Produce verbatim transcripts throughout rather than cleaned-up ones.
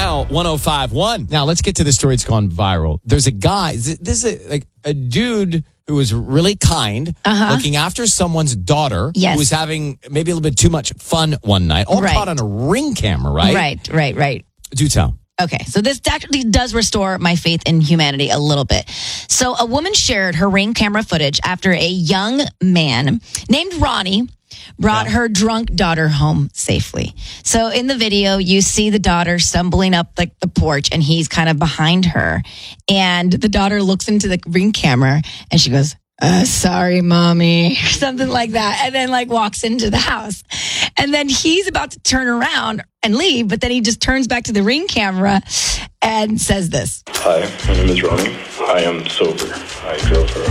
now one oh five point one. Now, let's get to the story that's gone viral. There's a guy, this is a, like a dude who was really kind, uh-huh. looking after someone's daughter yes. who was having maybe a little bit too much fun one night, all right. caught on a Ring camera, right? Right, right, right. Do tell. Okay, so this actually does restore my faith in humanity a little bit. So a woman shared her Ring camera footage after a young man named Ronnie brought yeah. her drunk daughter home safely. So in the video, you see the daughter stumbling up like the porch and he's kind of behind her. And the daughter looks into the Ring camera and she goes, uh, sorry, mommy, or something like that. And then like walks into the house. And then he's about to turn around and leave, but then he just turns back to the Ring camera and says this. Hi, my name is Ronnie. I am sober. I drove her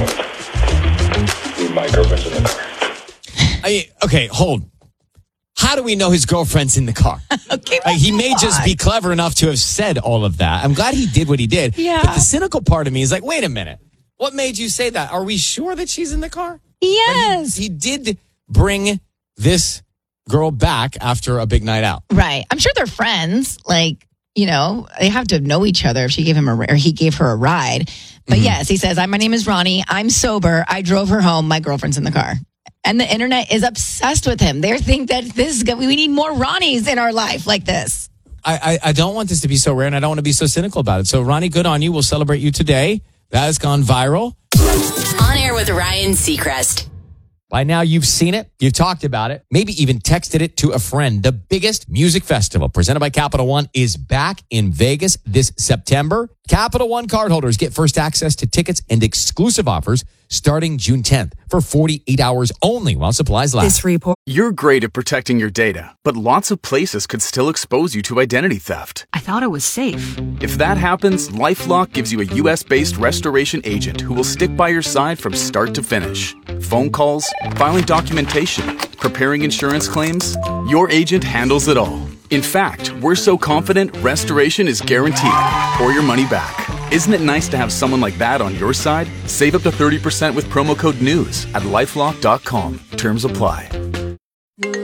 home. My girlfriend's in the car. I, okay, hold. How do we know his girlfriend's in the car? okay, uh, he may on. just be clever enough to have said all of that. I'm glad he did what he did. Yeah. But the cynical part of me is like, wait a minute. What made you say that? Are we sure that she's in the car? Yes. He, he did bring this girl back after a big night out. Right. I'm sure they're friends. Like, you know, they have to know each other if she gave him a, or he gave her a ride. But mm-hmm. yes, he says, my name is Ronnie. I'm sober. I drove her home. My girlfriend's in the car. And the internet is obsessed with him. They think that this is, we need more Ronnies in our life like this. I, I, I don't want this to be so rare, and I don't want to be so cynical about it. So, Ronnie, good on you. We'll celebrate you today. That has gone viral. On Air with Ryan Seacrest. By now, you've seen it. You've talked about it. Maybe even texted it to a friend. The biggest music festival presented by Capital One is back in Vegas this September. Capital One cardholders get first access to tickets and exclusive offers starting June tenth for forty-eight hours only while supplies last. This report. You're great at protecting your data, but lots of places could still expose you to identity theft. I thought it was safe. If that happens, LifeLock gives you a U S-based restoration agent who will stick by your side from start to finish. Phone calls, filing documentation, preparing insurance claims. Your agent handles it all. In fact, we're so confident restoration is guaranteed or your money back. Isn't it nice to have someone like that on your side? Save up to thirty percent with promo code NEWS at lifelock dot com. Terms apply. What's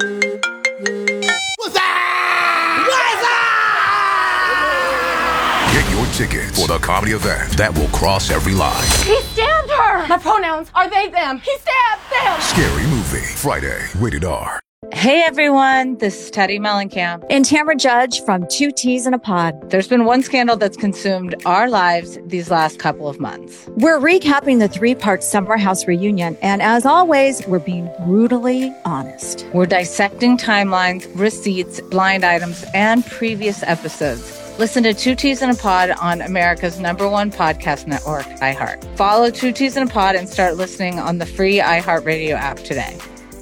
that? What's that? Get your tickets for the comedy event that will cross every line. He stabbed her! My pronouns are they, them. He stabbed them! Scary Movie, Friday, rated R. Hey everyone, this is Teddy Mellencamp and Tamara Judge from Two Teas in a Pod. There's been one scandal that's consumed our lives these last couple of months. We're recapping the three-part Summer House reunion, and as always, we're being brutally honest. We're dissecting timelines, receipts, blind items, and previous episodes. Listen to Two Teas in a Pod on America's number one podcast network, iHeart. Follow Two Teas in a Pod and start listening on the free iHeartRadio app today.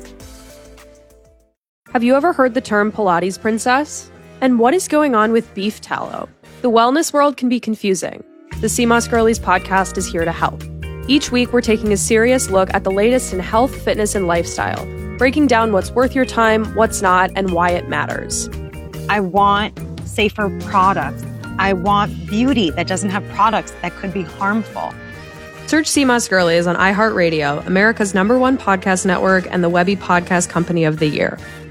Have you ever heard the term Pilates princess? And what is going on with beef tallow? The wellness world can be confusing. The C M O S Girlies podcast is here to help. Each week, we're taking a serious look at the latest in health, fitness, and lifestyle, breaking down what's worth your time, what's not, and why it matters. I want safer products. I want beauty that doesn't have products that could be harmful. Search C M O S Girlies on iHeartRadio, America's number one podcast network and the Webby Podcast Company of the Year.